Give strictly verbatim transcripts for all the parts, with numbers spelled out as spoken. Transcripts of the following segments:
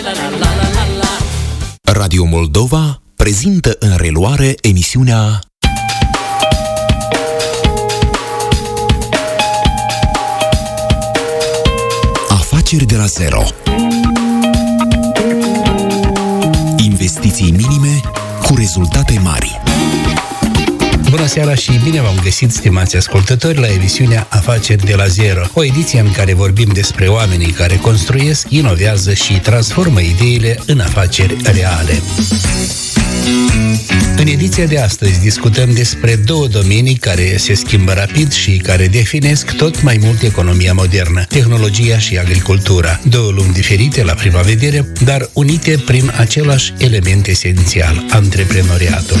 Radio Moldova prezintă în reluare emisiunea Afaceri de la zero. Investiții minime cu rezultate mari. Bună seara și bine v-am găsit, stimați ascultători, la emisiunea Afaceri de la zero, o ediție în care vorbim despre oamenii care construiesc, inovează și transformă ideile în afaceri reale. În ediția de astăzi discutăm despre două domenii care se schimbă rapid și care definesc tot mai mult economia modernă, tehnologia și agricultura. Două lumi diferite la prima vedere, dar unite prin același element esențial, antreprenoriatul.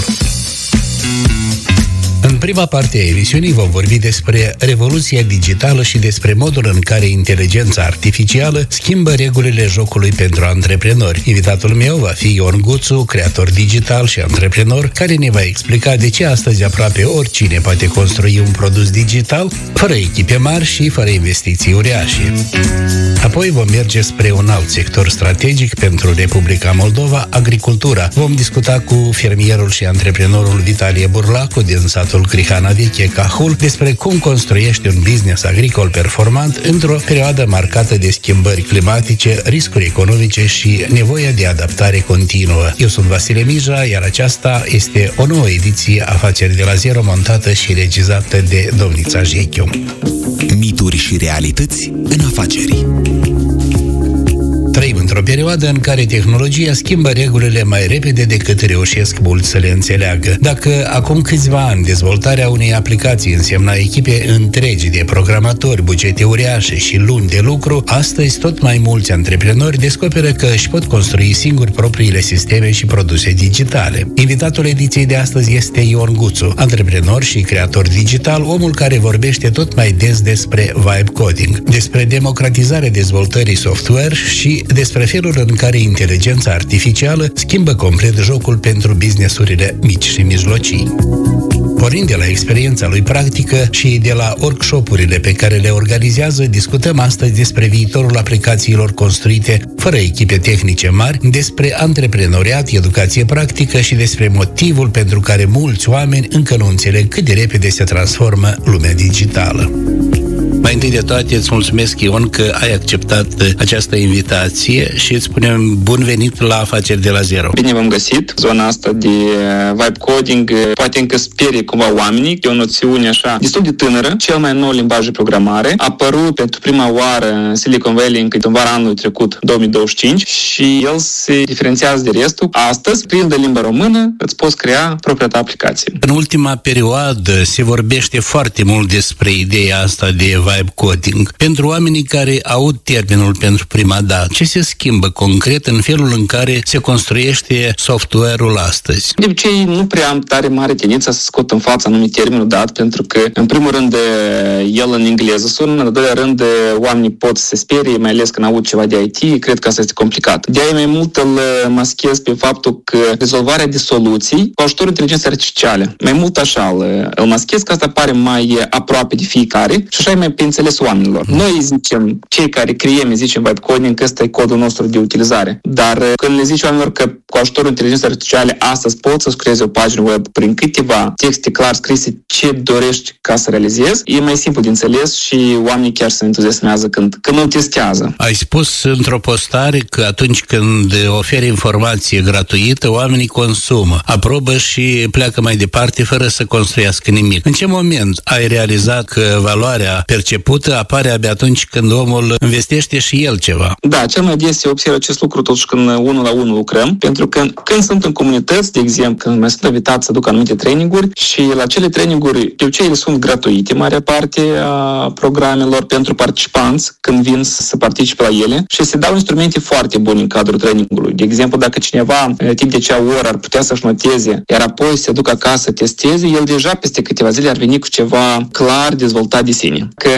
În prima parte a emisiunii vom vorbi despre revoluția digitală și despre modul în care inteligența artificială schimbă regulile jocului pentru antreprenori. Invitatul meu va fi Ion Guțu, creator digital și antreprenor, care ne va explica de ce astăzi aproape oricine poate construi un produs digital fără echipe mari și fără investiții uriașe. Apoi vom merge spre un alt sector strategic pentru Republica Moldova, agricultura. Vom discuta cu fermierul și antreprenorul Vitalie Burlacu din satul Crihana Veche, Cahul, despre cum construiește un business agricol performant într-o perioadă marcată de schimbări climatice, riscuri economice și nevoia de adaptare continuă. Eu sunt Vasile Mija, iar aceasta este o nouă ediție Afaceri de la zero, montată și regizată de Domnița Jechiu. Mituri și realități în afaceri. Trăim într-o perioadă în care tehnologia schimbă regulile mai repede decât reușesc mulți să le înțeleagă. Dacă acum câțiva ani dezvoltarea unei aplicații însemna echipe întregi de programatori, bugete uriașe și luni de lucru, astăzi tot mai mulți antreprenori descoperă că își pot construi singuri propriile sisteme și produse digitale. Invitatul ediției de astăzi este Ion Guțu, antreprenor și creator digital, omul care vorbește tot mai des despre vibe coding, despre democratizarea dezvoltării software și despre felul în care inteligența artificială schimbă complet jocul pentru businessurile mici și mijlocii. Pornind de la experiența lui practică și de la workshopurile pe care le organizează, discutăm astăzi despre viitorul aplicațiilor construite fără echipe tehnice mari, despre antreprenoriat, educație practică și despre motivul pentru care mulți oameni încă nu înțeleg cât de repede se transformă lumea digitală. Mai întâi de toate, îți mulțumesc, Ion, că ai acceptat această invitație și îți spunem bun venit la Afaceri de la zero. Bine v-am găsit. Zona asta de vibe coding poate încă sperie cumva oamenii. E o noțiune așa destul de tânără, cel mai nou limbaj de programare. A apărut pentru prima oară în Silicon Valley încă în vara anului trecut, două mii douăzeci și cinci, și el se diferențiază de restul. Astăzi, prin de limba română, îți poți crea propria ta aplicație. În ultima perioadă se vorbește foarte mult despre ideea asta de vibe coding. Pentru oamenii care aud termenul pentru prima dată, ce se schimbă concret în felul în care se construiește software-ul astăzi? De obicei, nu prea am tare mare tendința să scot în fața anumit termenul dat, pentru că, în primul rând, el în engleză sună, în al doilea rând, oamenii pot să se sperie, mai ales când aud ceva de I T, cred că asta este complicat. De-aia mai mult îl maschez pe faptul că rezolvarea de soluții cu ajutorul inteligenței artificiale. Mai mult așa îl maschez, că asta pare mai aproape de fiecare și așa e mai pe înțeles oamenilor. Noi zicem, cei care creiem, zicem vibe coding, că ăsta e codul nostru de utilizare. Dar când le zici oamenilor că cu ajutorul inteligenței artificiale astăzi poți să-ți creezi o pagină web prin câteva texte clar scrise ce dorești ca să realizezi, e mai simplu de înțeles și oamenii chiar se entuziasmează când, când o testează. Ai spus într-o postare că atunci când oferi informație gratuită, oamenii consumă, aprobă și pleacă mai departe fără să construiască nimic. În ce moment ai realizat că valoarea percepută apare abia atunci când omul investește și el ceva? Da, cel mai des se observă acest lucru totuși când unul la unul lucrăm, pentru că când sunt în comunități, de exemplu, când mai sunt invitați să duc anumite traininguri și la acele traininguri, de obicei ele sunt gratuite, marea parte a programelor pentru participanți când vin să participe la ele și se dau instrumente foarte bune în cadrul trainingului. De exemplu, dacă cineva timp de acea oră ar putea să-și noteze, iar apoi să ducă acasă să testeze, el deja peste câteva zile ar veni cu ceva clar dezvoltat de sine. Că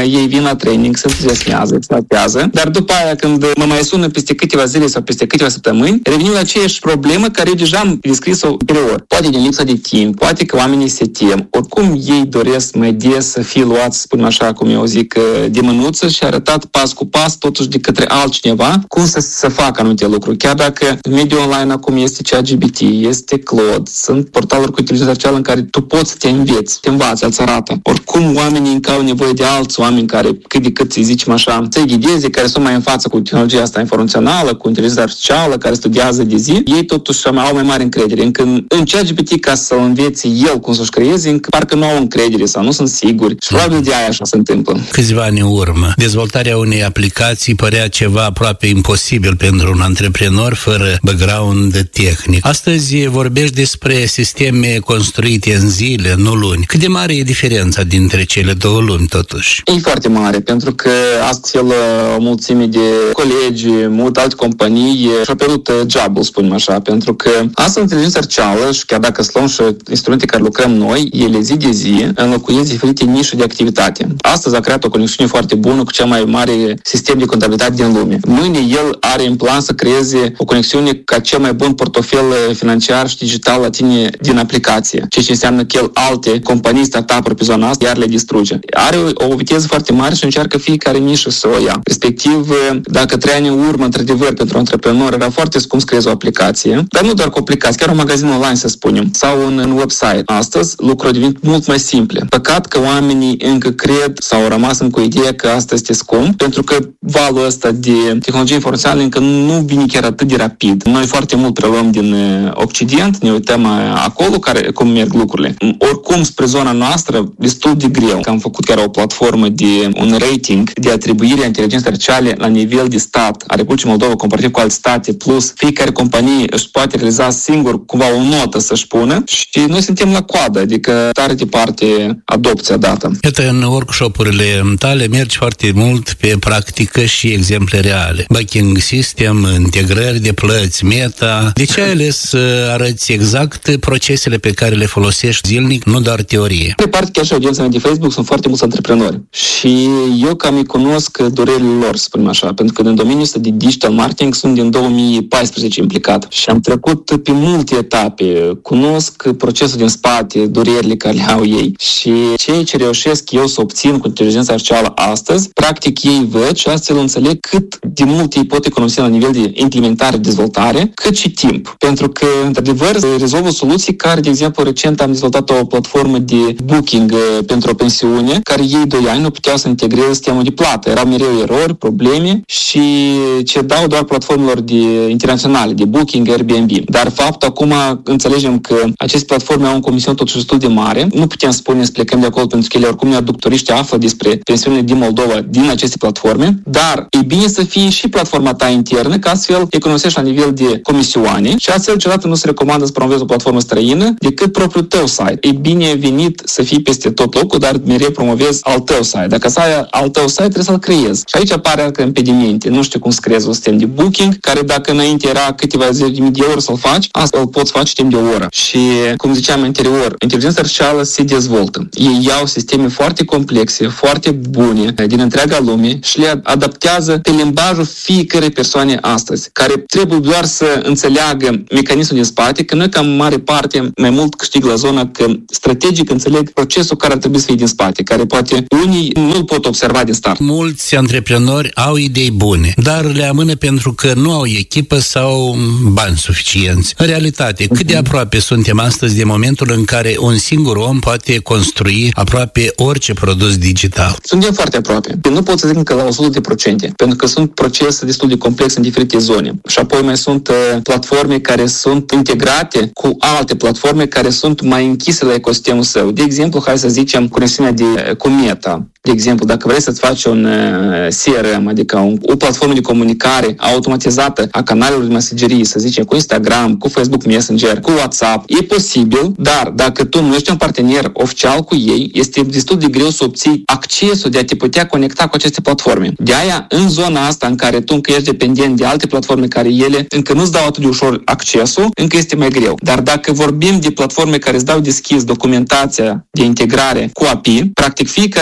ei vin la training, se entuziasmează, se atează, dar după aia când mă mai sună peste câteva zile sau peste câteva săptămâni, revenim la aceeași problemă care eu deja am descris-o anterior. Poate din lipsa de timp, poate că oamenii se tem. Oricum ei doresc mai des să fie luați, spun așa cum eu zic, de mânuță și arătat pas cu pas totuși de către altcineva cum să, să facă anumite lucruri. Chiar dacă mediul online acum este ChatGPT, este Claude, sunt portaluri cu inteligență artificială în care tu poți să te înveți, te învați, îți arată. Oricum oamenii încă au nevoie de alți oameni care cât de cât, să zicem așa, să-i ghideze, care sunt mai în față cu tehnologia asta informațională, cu inteligența artificială, care studiază de zi, ei totuși au mai mare încredere. Încă în, în ChatGPT, ca să-l învețe el cum să-și creeze, încă parcă nu au încredere sau nu sunt siguri. Și probabil de aia așa se întâmplă. Câțiva ani în urmă, dezvoltarea unei aplicații părea ceva aproape imposibil pentru un antreprenor fără background tehnic. Astăzi vorbești despre sisteme construite în zile, nu luni. Cât de mare e diferența dintre cele două luni, totuși? E foarte mare, pentru că astfel o mulțime de colegi, multe alte companii și-au pierdut job-ul, spunem așa, pentru că asta inteligența artificială și chiar dacă slăm și instrumente care lucrăm noi, ele zi de zi înlocuiesc diferite nișe de activitate. Astăzi a creat o conexiune foarte bună cu cel mai mare sistem de contabilitate din lume. Mâine el are în plan să creeze o conexiune ca cel mai bun portofel financiar și digital la tine din aplicație, ceea ce înseamnă că el alte companii, startup-uri pe zona asta, iar le distruge. Are o, o viteză foarte mare și încearcă fiecare nișă să o ia. Respectiv, dacă trei ani în urmă, într-adevăr, pentru antreprenor era foarte scump să creezi o aplicație, dar nu doar cu aplicație, chiar un magazin online, să spunem, sau un, un website. Astăzi, lucrurile devin mult mai simple. Păcat că oamenii încă cred sau au rămas încă cu ideea că asta este scump, pentru că valul ăsta de tehnologie informațională încă nu vine chiar atât de rapid. Noi foarte mult preluăm din Occident, ne uităm acolo care, cum merg lucrurile. Oricum, spre zona noastră, destul de greu. Am făcut chiar o platformă de un rating de atribuire a inteligenței artificiale la nivel de stat a Republicii Moldova comparativ cu alte state, plus fiecare companie își poate realiza singur cumva o notă să-și pună și noi suntem la coadă, adică tare departe adopția dată. Iată, în workshop-urile tale mergi foarte mult pe practică și exemple reale. Backing system, integrări de plăți, meta. De ce ai ales să arăți exact procesele pe care le folosești zilnic, nu doar teorie? Pe parte, chiar și audiența mea de Facebook sunt foarte mulți antreprenori și eu cam îi cunosc durerile lor, să spunem așa, pentru că în domeniul ăsta de digital marketing sunt din două mii paisprezece implicat și am trecut pe multe etape, cunosc procesul din spate, durerile care le au ei și ceea ce reușesc eu să obțin cu inteligența artificială astăzi, practic ei văd și astfel înțeleg cât de mult ei pot economisi la nivel de implementare, dezvoltare, cât și timp. Pentru că, într-adevăr, rezolvă soluții care, de exemplu, recent am dezvoltat o platformă de booking pentru o pensiune, care ei doi ani nu puteau să integreze sistemul de plată. Erau mereu erori, probleme și ce dau doar platformelor de internaționale, de booking, Airbnb. Dar, fapt, acum înțelegem că aceste platforme au un comision totuși destul de mare. Nu putem spune să plecăm de acolo pentru că ele oricum aductoriști află despre pensiunile din Moldova din aceste platforme, dar e bine să fie și platforma ta internă, că astfel economisești la nivel de comisioane și astfel niciodată nu se recomandă să promovezi o platformă străină decât propriul tău site. E bine venit să fii peste tot locul, dar mereu promovezi al tău site. Dacă să ai al tău site, trebuie să-l creezi. Și aici apare încă impedimente. Nu știu cum să creezi un sistem de booking, care dacă înainte era câteva zeci de mii de euro să-l faci, asta îl poți face timp de o oră. Și, cum ziceam anterior, inteligența artificială se dezvoltă. Ei iau sisteme foarte complexe, foarte bune din întreaga lume și le adaptează pe limbajul fiecare persoane astăzi, care trebuie doar să înțeleagă mecanismul din spate, că noi cam mare parte mai mult câștig la zona că strategic înțeleg procesul care ar trebui să fie din spate, care poate unii nu pot observa din start. Mulți antreprenori au idei bune, dar le amână pentru că nu au echipă sau bani suficienți. În realitate, cât de aproape suntem astăzi de momentul în care un singur om poate construi aproape orice produs digital? Suntem foarte aproape. Nu pot să zic încă la o sută la sută, pentru că sunt procese destul de complexe în diferite zone. Și apoi mai sunt uh, platforme care sunt integrate cu alte platforme care sunt mai închise la ecosistemul său. De exemplu, hai să zicem conexiunea de, cu Meta. De exemplu, dacă vrei să-ți faci un uh, C R M, adică un, o platformă de comunicare automatizată a canalelor de mesagerie, să zicem, cu Instagram, cu Facebook Messenger, cu WhatsApp, e posibil, dar dacă tu nu ești un partener oficial cu ei, este destul de greu să obții accesul de a te putea conecta cu aceste platforme. De aia, în zona asta în care tu încă ești dependent de alte platforme care ele încă nu-ți dau atât de ușor accesul, încă este mai greu. Dar dacă vorbim de platforme care îți dau deschis documentația de integrare cu A P I, practic fiecare sistem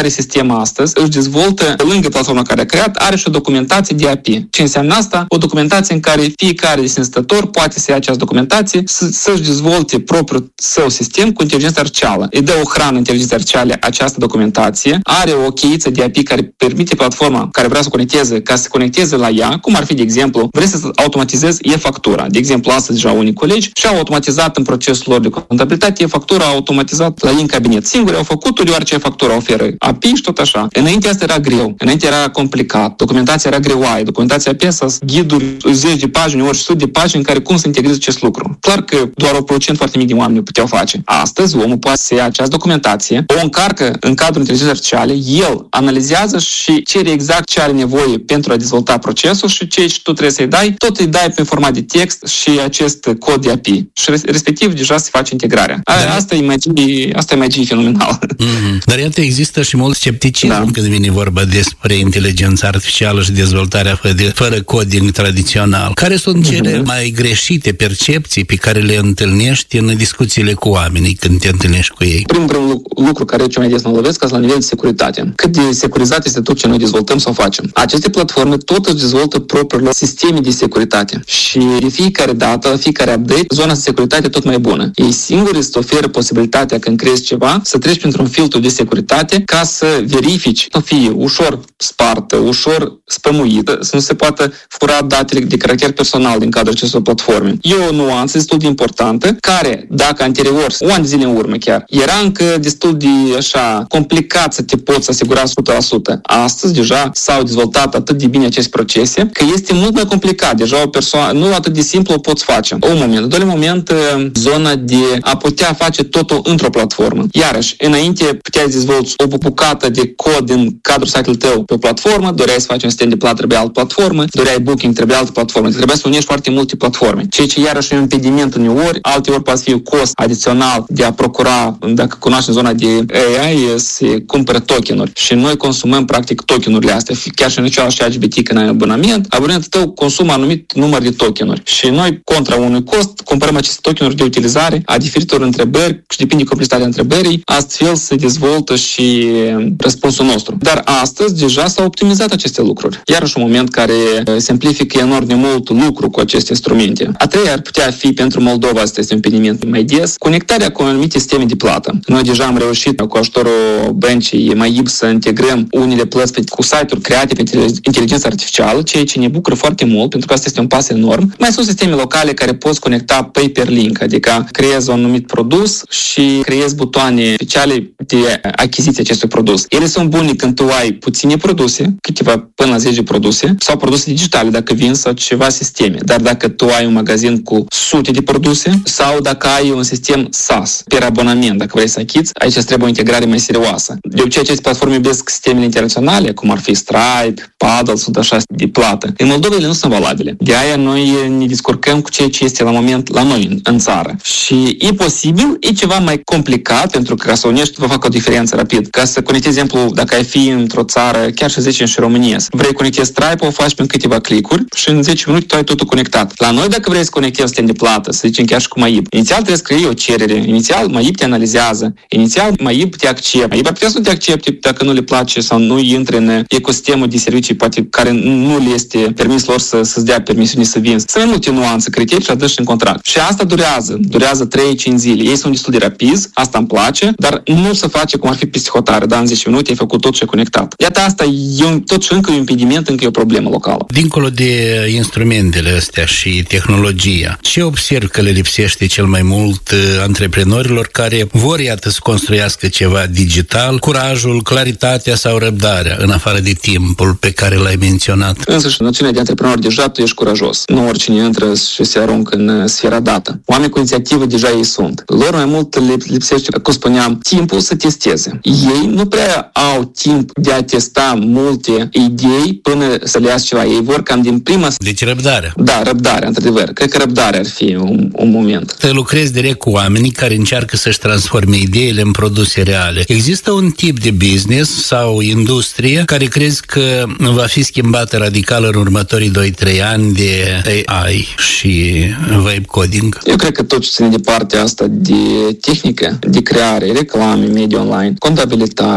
platformă astăzi își dezvoltă, pe lângă platforma care a creat, are și o documentație de A P I. Ce înseamnă asta? O documentație în care fiecare desinstător poate să ia această documentație, să, să-și dezvolte propriul său sistem cu inteligență artificială. Îi dă o hrană inteligență artificială această documentație, are o cheiță de A P I care permite platforma care vrea să conecteze, ca să se conecteze la ea, cum ar fi, de exemplu, vrei să automatizezi e-factura. De exemplu, astăzi deja unii colegi și-au automatizat în procesul lor de contabilitate e-factura, au automatizat la ei în cabinet. Singuri au făcut-o, deoarece e-factura oferă A P I și tot așa. Înainte asta era greu, înainte era complicat, documentația era greoaie, documentația P E S A S, ghiduri, zeci de pagini, ori sute de pagini în care cum să integreze acest lucru. Clar că doar o procent foarte mic de oameni o puteau face. Astăzi, omul poate să ia această documentație, o încarcă în cadrul inteligenței artificiale, el analizează și cere exact ce are nevoie pentru a dezvolta procesul și ce tu trebuie să-i dai, tot îi dai pe format de text și acest cod de A P I. Și respectiv deja se face integrarea. Da. Asta e magie, asta e magie fenomenală. Mm-hmm. Dar iată, există și mult scepticism da. când vine vorba despre inteligența artificială și dezvoltarea fără, fără coding tradițional. Care sunt cele mm-hmm. mai greșite percepții pe care le întâlnești în discuțiile cu oamenii când te întâlnești cu ei? Primul, primul lucru care cel mai des mă lovesc la nivel de securitate. Cât de securizat este tot ce noi dezvoltăm sau facem. Aceste platforme tot își dezvoltă propriile sisteme de securitate. Și de fiecare dată, la fiecare update, zona de securitate e tot mai bună. Ei singuri îți oferă posibilitatea când crezi ceva să treci printr-un filtru de securitate ca să verifici, să fie ușor spartă, ușor spămuită, să nu se poată fura datele de caracter personal din cadrul acestor platforme. E o nuanță destul de importantă, care, dacă anterior, un an de zile în urmă chiar, era încă destul de așa complicat să te poți asigura o sută la sută. Astăzi deja s-au dezvoltat atât de bine aceste procese, că este mult mai complicat. Deja o persoană, nu atât de simplu o poți face. Un moment. În doilea moment, zona de a putea face totul într-o platformă. Iarăși, înainte puteai dezvolți o bucată de cod din cadrul site-ului tău pe o platformă, doreai să faci un sistem de plată, trebuie altă platformă, doreai booking, trebuie altă platformă. Trebuia să unești foarte multe platforme. Ceea ce iarăși e un impediment uneori, alteori poate fi un cost adițional de a procura, dacă cunoaștem zona de A I, se cumpără tokenuri. Și noi consumăm practic tokenurile astea. Chiar și în același C H G P T când ai abonament, abonamentul tău consumă anumit număr de tokenuri. Și noi, contra unui cost, cumpărăm aceste tokenuri de utilizare a diferitor întrebări și depinde de complexitatea întrebării, astfel se dezvoltă și răspunsul nostru. Dar astăzi deja s-au optimizat aceste lucruri. Iarăși un moment care simplifică enorm de mult lucru cu aceste instrumente. A treia ar putea fi pentru Moldova, asta este un impediment mai des, conectarea cu anumite sisteme de plată. Noi deja am reușit cu ajutorul băncii Maib să integrăm unele plăți cu site-uri create pe inteligență artificială, ceea ce ne bucură foarte mult, pentru că asta este un pas enorm. Mai sunt sisteme locale care poți conecta pay-per-link, adică creezi un anumit produs și creezi butoane speciale de achiziție acestui produs. Ele sunt bune când tu ai puține produse, câteva până la zece produse, sau produse digitale, dacă vin sau ceva sisteme. Dar dacă tu ai un magazin cu sute de produse sau dacă ai un sistem SaaS, per abonament, dacă vrei să achizi, aici îți trebuie o integrare mai serioasă. De obicei, aceste platforme iubesc sistemele internaționale, cum ar fi Stripe, Paddle, sunt așa de plată. În Moldova ele nu sunt valabile. De aia noi ne descurcăm cu ceea ce este la moment la noi, în țară. Și e posibil, e ceva mai complicat, pentru că ca să unești, vă fac o diferență rapid. Ca să conectezi, de exemplu, dacă ai fi într-o țară, chiar și zicem și România, vrei conectezi Stripe, o faci prin câteva clicuri și în zece minute tu ai totul conectat. La noi, dacă vrei să conectezi sistem de plată, să zicem chiar și cu Maib, inițial trebuie să scrii o cerere, inițial Maib te analizează, inițial Maib te acceptă. Maib ar putea să nu te accepte dacă nu le place sau nu intre în ecosistemul de servicii poate care nu le este permis lor să, să-ți dea permisiune să vinzi. Sunt multe nuanțe, criterii și adăși în contract. Și asta durează, durează trei cinci zile. Ei sunt destul de rapizi, asta îmi place, dar nu se face cum ar fi peste hotare, da, în zece minute ai făcut tot și ai conectat. Iată, asta e un, tot și încă e un impediment, încă e o problemă locală. Dincolo de instrumentele astea și tehnologia, ce observ că le lipsește cel mai mult antreprenorilor care vor, iată, să construiască ceva digital, curajul, claritatea sau răbdarea, în afară de timpul pe care l-ai menționat? Însăși, noțiunea de antreprenor, deja tu ești curajos. Nu oricine intră și se aruncă în sfera dată. Oameni cu inițiativă deja ei sunt. Lor mai mult le lipsește, cum spuneam, timpul să testeze. Ei nu prea au timp de a testa multe idei până să le iasă ceva. Ei vor cam din prima... Deci răbdarea. Da, răbdarea, într-adevăr. Cred că răbdarea ar fi un, un moment. Te lucrezi direct cu oamenii care încearcă să-și transforme ideile în produse reale. Există un tip de business sau industrie care crezi că va fi schimbată radical în următorii doi trei ani de A I și vibe coding? Eu cred că tot ce ține de partea asta de tehnică, de creare, reclame, media online, contabilitate,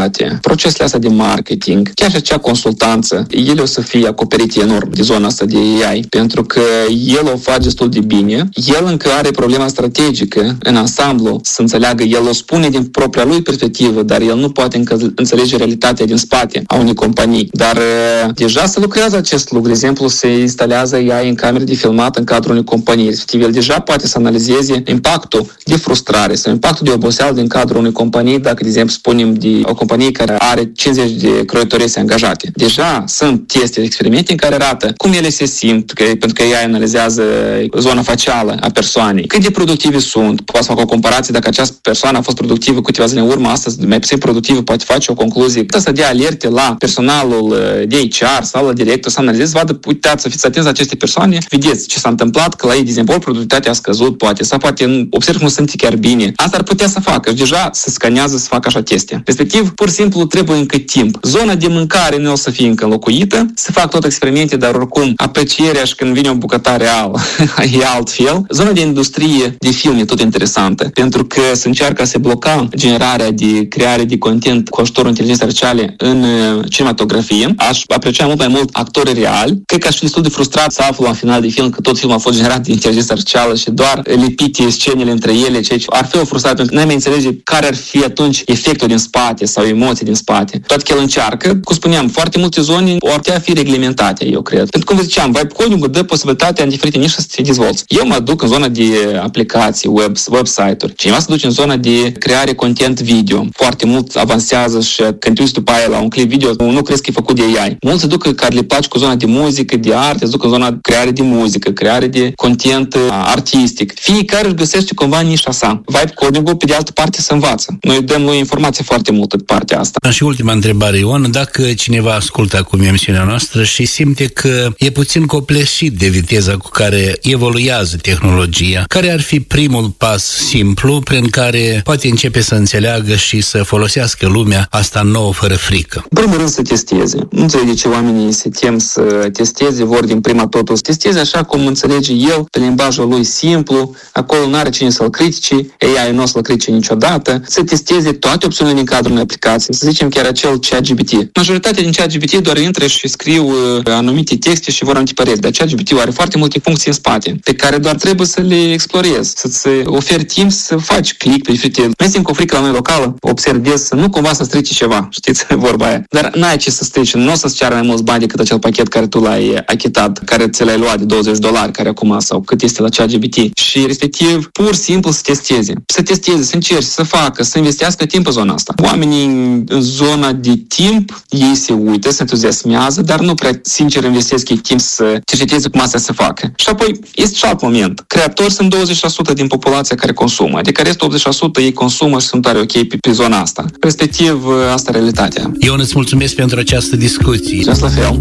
procesele astea de marketing, chiar și acea consultanță, ele o să fie acoperite enorm de zona asta de A I, pentru că el o face destul de bine, el încă are problema strategică în ansamblu, să înțeleagă, el o spune din propria lui perspectivă, dar el nu poate încă înțelege realitatea din spate a unei companii. Dar deja se lucrează acest lucru, de exemplu, se instalează A I în camere de filmat în cadrul unei companii, respectiv el deja poate să analizeze impactul de frustrare sau impactul de oboseală din cadrul unei companii, dacă, de exemplu, spunem de o companie care are cincizeci de croitorese angajate. Deja sunt teste, experimente în care arată cum ele se simt, că, pentru că ea analizează zona facială a persoanei, cât de productivi sunt, poate să facă o comparație dacă această persoană a fost productivă câteva zile în urmă, astăzi mai puțin productivă, poate face o concluzie, putea să dea alerte la personalul de H R sau la director, să analizeze, să vadă, uitați, să fiți atenți la aceste persoane, vedeți ce s-a întâmplat, că la ei, de exemplu, productivitatea a scăzut, poate, sau poate observ că nu sunt chiar bine. Asta ar putea să facă și deja se scanează să facă așa teste. Respectiv, pur și simplu, trebuie încă timp. Zona de mâncare nu o să fie încă înlocuită, se fac tot experimente, dar oricum aprecierea și când vine o bucătare reală e altfel. Zona de industrie de film e tot interesantă, pentru că se încearcă să se bloca generarea de creare de content cu ajutorul inteligenței artificiale în cinematografie. Aș aprecia mult mai mult actori reali. Cred că aș fi destul de frustrat să aflu la final de film că tot filmul a fost generat de inteligență artificială și doar lipite scenele între ele, ceea ce ar fi o frustrare pentru că n-ai mai înțelege care ar fi atunci efectul din spate sau emoții din spate. Toate că el încearcă, cum spuneam, foarte multe zone ar putea fi reglementate, eu cred. Pentru că, cum ziceam, vibe coding-ul dă posibilitatea în diferite nișe să te dezvolți. Eu mă duc în zona de aplicații, web, website-uri. Cineva se duce în zona de creare content video. Foarte mult avansează și când te uiți după aia la un clip video, nu crezi că e făcut de A I. Mulți se duc care le place cu zona de muzică, de arte, se duc în zona de creare de muzică, creare de content artistic. Fiecare își găsește cumva nișa sa. Vibe coding-ul, pe de altă parte, se învață. Noi dăm noi informație foarte multă pe partea asta. Și ultima întrebare, Ion, dacă cineva ascultă acum emisiunea noastră și simte că e puțin copleșit de viteza cu care evoluează tehnologia, care ar fi primul pas simplu prin care poate începe să înțeleagă și să folosească lumea asta nouă fără frică? În primul rând să testeze. Nu înțeleg de ce oamenii se tem să testeze, vor din prima totul să testeze așa cum înțelege el, pe limbajul lui simplu, acolo nu are cine să-l critice, A I nu o să-l critice niciodată, să testeze toate opțiunile din cadrul unei aplicații, să zicem chiar acel ChatGPT. Majoritatea din ChatGPT doar intră și scriu anumite texte și vor anumite păreri, dar ChatGPT are foarte multe funcții în spate, pe care doar trebuie să le explorezi, să-ți oferi timp să faci click pe diferite. Noi simt cu frică la noi locală, observezi să nu cumva să strici ceva, știți vorba aia. Dar n-ai ce să strici, nu o să-ți ceară mai mulți bani decât acel pachet care tu l-ai achitat, care ți l-ai luat de douăzeci de dolari, care acum sau cât este la ChatGPT. Și respectiv, pur și simplu să testeze. Să testeze, să încerci, să facă, să investească timp în zona asta. Oamenii în zona de timp, ei se uită, se entuziasmează, dar nu prea sincer investesc ei timp să cerceteze cum asta se facă. Și apoi este și alt moment. Creatori sunt douăzeci la sută din populația care consumă, adică restul optzeci la sută ei consumă și sunt tare ok pe, pe zona asta. Respectiv, asta e realitatea. Eu îți mulțumesc pentru această discuție. Și la fel.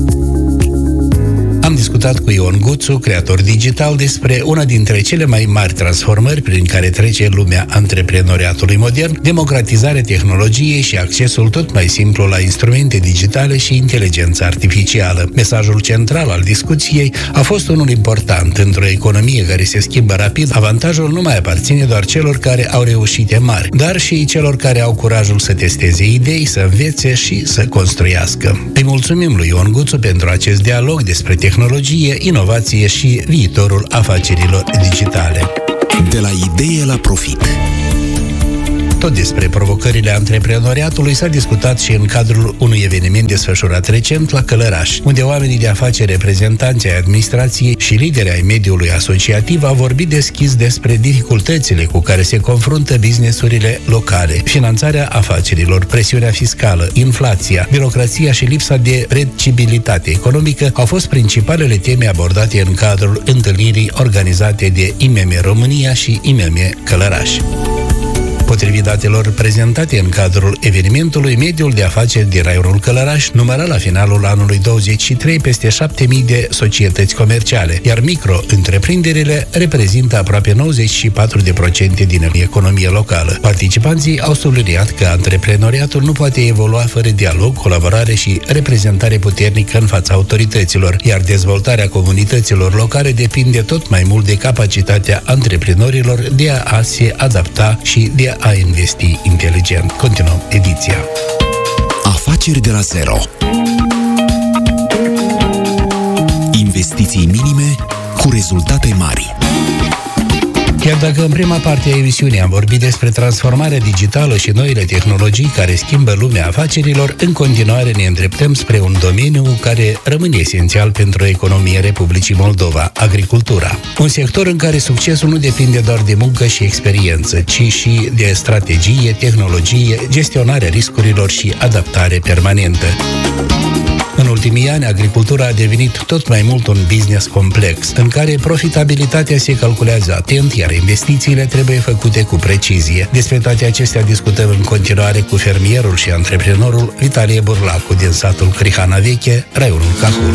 Am discutat cu Ion Guțu, creator digital, despre una dintre cele mai mari transformări prin care trece lumea antreprenoriatului modern, democratizarea tehnologiei și accesul tot mai simplu la instrumente digitale și inteligența artificială. Mesajul central al discuției a fost unul important. Într-o economie care se schimbă rapid, avantajul nu mai aparține doar celor care au reușite mari, dar și celor care au curajul să testeze idei, să învețe și să construiască. Îi mulțumim lui Ion Guțu pentru acest dialog despre tehnologie, inovație și viitorul afacerilor digitale. De la idee la profit. Tot despre provocările antreprenoriatului s-a discutat și în cadrul unui eveniment desfășurat recent la Călăraș, unde oamenii de afaceri, reprezentanții ai administrației și lideri ai mediului asociativ au vorbit deschis despre dificultățile cu care se confruntă businessurile locale, finanțarea afacerilor, presiunea fiscală, inflația, birocrația și lipsa de predictibilitate economică au fost principalele teme abordate în cadrul întâlnirii organizate de I M M România și I M M Călăraș. Potrivit datelor prezentate în cadrul evenimentului, mediul de afaceri din raionul Călăraș număra la finalul anului douăzeci și trei peste șapte mii de societăți comerciale, iar micro-întreprinderile reprezintă aproape nouăzeci și patru la sută din economia locală. Participanții au subliniat că antreprenoriatul nu poate evolua fără dialog, colaborare și reprezentare puternică în fața autorităților, iar dezvoltarea comunităților locale depinde tot mai mult de capacitatea antreprenorilor de a se adapta și de a investi inteligent. Continuăm ediția. Afaceri de la zero. Investiții minime cu rezultate mari. Chiar dacă în prima parte a emisiunii am vorbit despre transformarea digitală și noile tehnologii care schimbă lumea afacerilor, în continuare ne îndreptăm spre un domeniu care rămâne esențial pentru economia Republicii Moldova, agricultura. Un sector în care succesul nu depinde doar de muncă și experiență, ci și de strategie, tehnologie, gestionarea riscurilor și adaptare permanentă. În ultimii ani, agricultura a devenit tot mai mult un business complex, în care profitabilitatea se calculează atent, iar investițiile trebuie făcute cu precizie. Despre toate acestea discutăm în continuare cu fermierul și antreprenorul Vitalie Burlacu din satul Crihana Veche, raionul Cahul.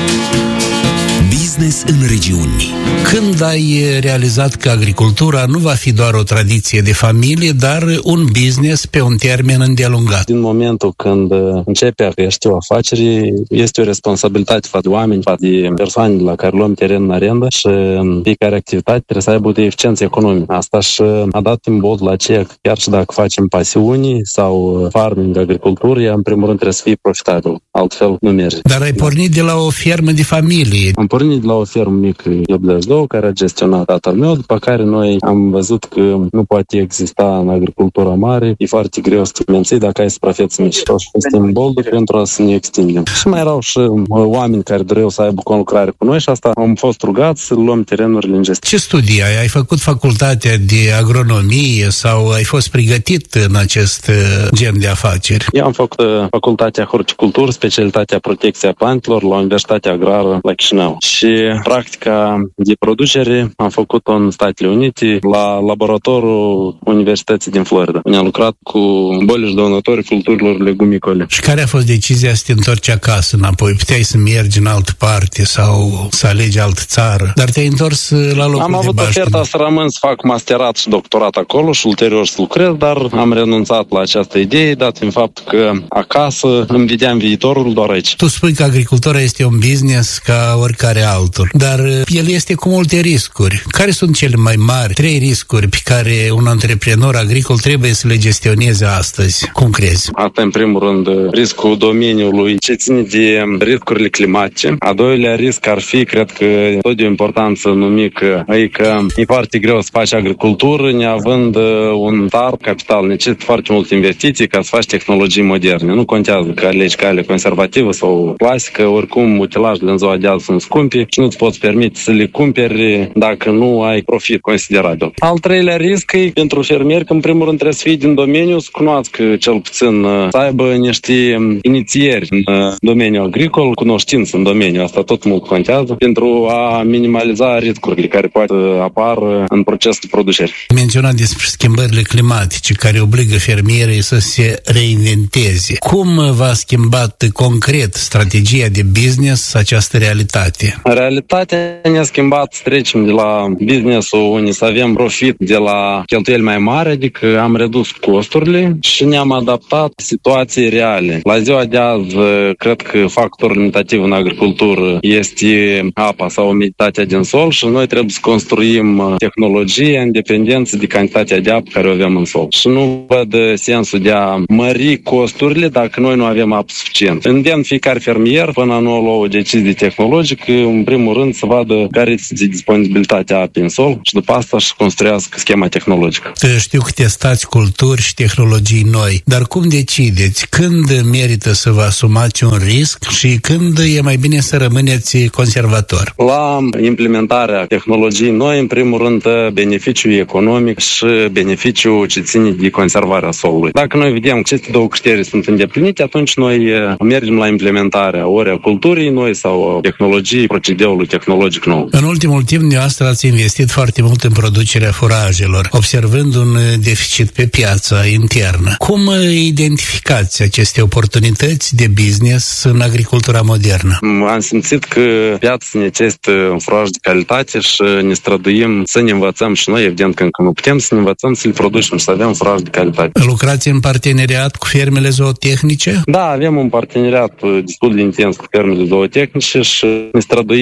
Business în regiuni. Când ai realizat că agricultura nu va fi doar o tradiție de familie, dar un business pe un termen îndelungat? Din momentul când începe a crește o afacere, este o responsabilitate față de oameni, față de persoane la care luăm teren în arendă și fiecare activitate trebuie să aibă de eficiență economică. Asta și a dat imbold la aceea că chiar și dacă facem pasiuni sau farming, agricultură, în primul rând trebuie să fie profitabil. Altfel nu merge. Dar ai pornit de la o fermă de familie. Am pornit de la o fermă mică optzeci și doi care a gestionat tatăl meu, după care noi am văzut că nu poate exista în agricultura mare, e foarte greu să te menții dacă ai suprafețe mici. Și este imboldul pentru a să ne extindem. Și mai erau și oameni care doreau să aibă conlucrare cu noi și asta am fost rugați să luăm terenurile în gestiune. Ce studii ai? Ai făcut facultatea de agronomie sau ai fost pregătit în acest gen de afaceri? Eu am făcut facultatea horticultură, specialitatea protecția plantelor la Universitatea Agrară la Chișinău. Și practica de producere am făcut-o în Statele Unite la laboratorul Universității din Florida, unde am lucrat cu boli și dăunători culturilor legumicole. Și care a fost decizia să te întorci acasă înapoi? Puteai să mergi în altă parte sau să alegi altă țară, dar te-ai întors la locul am de avut baștină. oferta să rămân să fac masterat și doctorat acolo și ulterior să lucrez, dar am renunțat la această idee, dat fiind faptul că acasă îmi vedeam viitorul doar aici. Tu spui că agricultura este un business ca oricare altul, dar el este cu multe riscuri. Care sunt cele mai mari trei riscuri pe care un antreprenor agricol trebuie să le gestioneze astăzi? Cum crezi? Asta în primul rând riscul domeniului ce ține de riscurile climatice. A doilea risc ar fi, cred că tot de o importanță numică, adică e foarte greu să faci agricultură neavând un start capital. Necesită foarte multe investiții ca să faci tehnologii moderne. Nu contează că alegi cale conservativă sau clasică, oricum utilajele în ziua de azi sunt scumpe și nu-ți poți permite să le cumperi dacă nu ai profit considerabil. Al treilea risc e pentru fermieri că în primul rând trebuie să fii din domeniu, să cunoască cel puțin, să aibă niște inițieri în domeniul agricol, cunoștință în domeniu. Asta tot mult contează pentru a minimaliza riscurile care poate apar în procesul de producere. Menționat despre schimbările climatice care obligă fermierii să se reinventeze. Cum v-a schimbat concret strategia de business această realitate? Realitatea ne-a schimbat să trecem de la business-ul unde să avem profit de la cheltuieli mai mari, adică am redus costurile și ne-am adaptat situației reale. La ziua de azi, cred că factorul limitativ în agricultură este apa sau umiditatea din sol și noi trebuie să construim tehnologie în dependență de cantitatea de apă care o avem în sol. Și nu văd sensul de a mări costurile dacă noi nu avem apă suficient. Îndemn fiecare fermier până nu lua o decizie tehnologică, în primul rând să vadă care este disponibilitatea apei în sol și după asta să construiască schema tehnologică. Știu că testați culturi și tehnologii noi, dar cum decideți când merită să vă asumați un risc și când e mai bine să rămâneți conservator? La implementarea tehnologiei noi, în primul rând, beneficiul economic și beneficiul ce ține de conservarea solului. Dacă noi vedem că aceste două criterii sunt îndeplinite, atunci noi mergem la implementarea ori a culturii noi sau tehnologiei, procedeului tehnologic nou. În ultimul timp, dumneavoastră ați investit foarte mult în producerea furajelor, observând un deficit pe piața internă. Cum identificați aceste oportunități de business în agricultura modernă? Am simțit că piața necesită un furaj de calitate și ne străduim să ne învățăm și noi, evident că încă nu putem să ne învățăm să le producem și să avem furaj de calitate. Lucrați în parteneriat cu fermele zootehnice? Da, avem un parteneriat destul de intens cu fermele zootehnice și ne străduim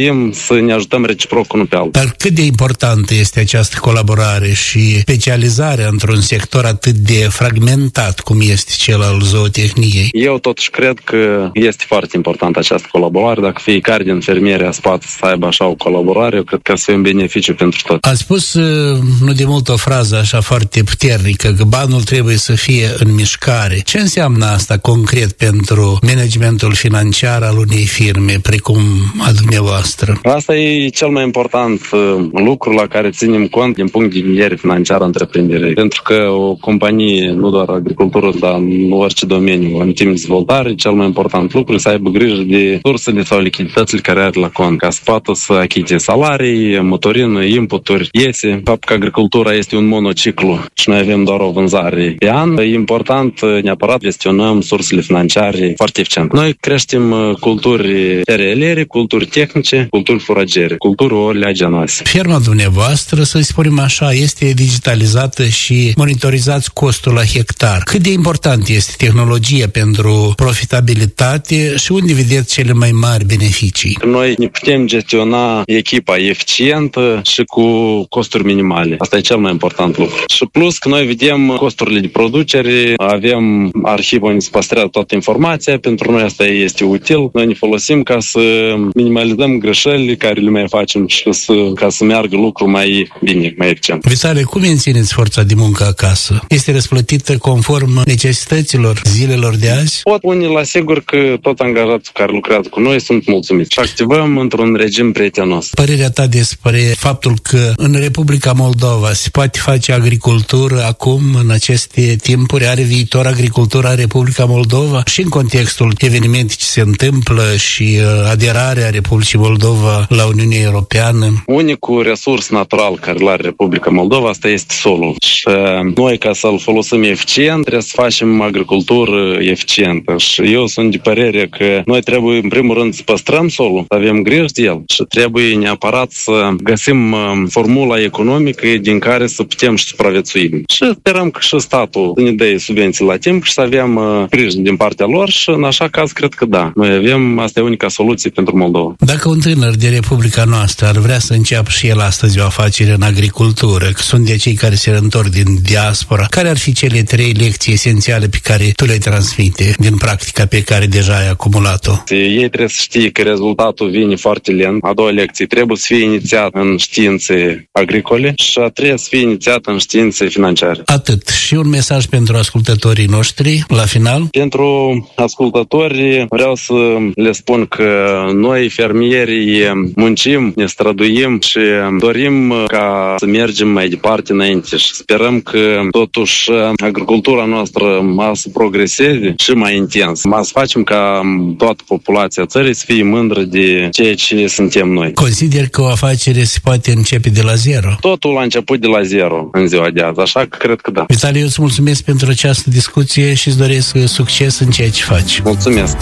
sfătuim, să ne ajutăm reciproc unul pe altul. Dar cât de importantă este această colaborare și specializarea într-un sector atât de fragmentat cum este cel al zootehniei? Eu totuși cred că este foarte importantă această colaborare. Dacă fiecare din fermieri a spate să aibă așa o colaborare, eu cred că să fie un beneficiu pentru toți. Ați spus nu de mult o frază așa foarte puternică, că banul trebuie să fie în mișcare. Ce înseamnă asta concret pentru managementul financiar al unei firme, precum a dumneavoastră? Asta e cel mai important lucru la care ținem cont din punct de vedere financiar a întreprinderii. Pentru că o companie, nu doar agricultură, dar în orice domeniu, în timp de dezvoltare, cel mai important lucru să aibă grijă de sursele sau lichiditățile care are la cont, ca să poată să achite salarii, motorină, inputuri, iese. Fapt că agricultura este un monociclu și noi avem doar o vânzare pe an. E important neapărat gestionăm sursele financiare foarte eficient. Noi creștem culturi cerealiere, culturi tehnice, culturi furagere, culturi oleaginoase. Firma dumneavoastră, să spunem așa, este digitalizată și monitorizați costul la hectar. Cât de important este tehnologia pentru profitabilitate și unde vedeți cele mai mari beneficii? Noi ne putem gestiona echipa eficientă și cu costuri minimale. Asta e cel mai important lucru. Și plus că noi vedem costurile de producere, avem arhivă unde se păstrează toată informația, pentru noi asta este util. Noi ne folosim ca să minimalizăm greșelile care le mai facem și să, ca să meargă lucrul mai bine, mai eficient. Vitale, cum mențineți forța de muncă acasă? Este răsplătită conform necesităților zilelor de azi? Pot unii la sigur că toți angajații care lucrează cu noi sunt mulțumiți și activăm într-un regim prietenos. Părerea ta despre faptul că în Republica Moldova se poate face agricultură acum, în aceste timpuri, are viitor agricultura în Republica Moldova și în contextul evenimentelor ce se întâmplă și aderarea Republicii Moldova la Uniunea Europeană? Unicul resurs natural care îl are Republica Moldova, asta este solul. Și noi, ca să-l folosim eficient, trebuie să facem agricultură eficientă. Și eu sunt de părere că noi trebuie, în primul rând, să păstrăm solul, să avem grijă de el și trebuie neapărat să găsim formula economică din care să putem și supraviețui. Și sperăm că și statul să ne dea subvenții la timp și să avem sprijin din partea lor și în așa caz cred că da. Noi avem, asta e unica soluție pentru Moldova. Dacă un tânăr de Republica noastră ar vrea să înceapă și el astăzi o afacere în agricultură, că sunt de cei care se întorc din diaspora, care ar fi cele trei lecții esențiale pe care tu le transmite din practica pe care deja ai acumulat-o? Ei trebuie să știe că rezultatul vine foarte lent. A doua lecție trebuie să fie inițiat în științe agricole și a treia să fie inițiat în științe financiare. Atât. Și un mesaj pentru ascultătorii noștri la final? Pentru ascultători vreau să le spun că noi, fermierii, muncim, ne străduim și dorim ca să mergem mai departe înainte și sperăm că totuși agricultura noastră a să progreseze și mai intens. Mai să facem ca toată populația țării să fie mândră de ceea ce suntem noi. Consider că o afacere se poate începe de la zero? Totul a început de la zero în ziua de azi, așa că cred că da. Vitale, eu îți mulțumesc pentru această discuție și îți doresc succes în ceea ce faci. Mulțumesc!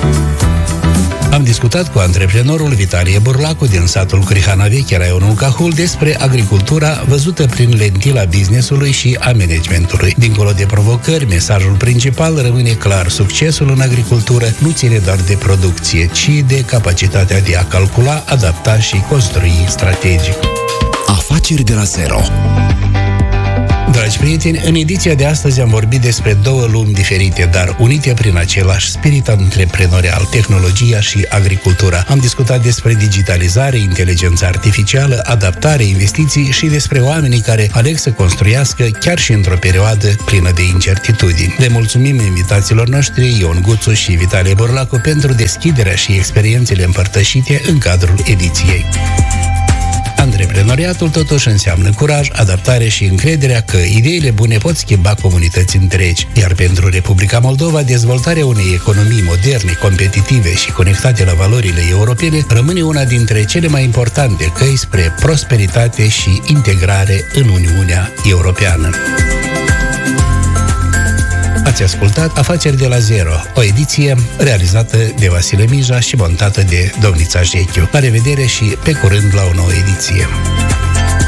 Am discutat cu antreprenorul Vitalie Burlacu din satul Crihana Veche, raionul Cahul, despre agricultura văzută prin lentila business-ului și a managementului. Dincolo de provocări, mesajul principal rămâne clar: succesul în agricultură nu ține doar de producție, ci de capacitatea de a calcula, adapta și construi strategic. Afaceri de la zero. Dragi prieteni, în ediția de astăzi am vorbit despre două lumi diferite, dar unite prin același spirit antreprenorial, tehnologia și agricultura. Am discutat despre digitalizare, inteligența artificială, adaptare, investiții și despre oamenii care aleg să construiască chiar și într-o perioadă plină de incertitudini. Le mulțumim invitațiilor noștri, Ion Guțu și Vitalie Burlacu, pentru deschiderea și experiențele împărtășite în cadrul ediției. Antreprenoriatul totuși înseamnă curaj, adaptare și încrederea că ideile bune pot schimba comunități întregi. Iar pentru Republica Moldova, dezvoltarea unei economii moderne, competitive și conectate la valorile europene rămâne una dintre cele mai importante căi spre prosperitate și integrare în Uniunea Europeană. Ați ascultat Afaceri de la Zero, o ediție realizată de Vasile Mija și montată de Domnița Jechiu. La revedere și pe curând la o nouă ediție!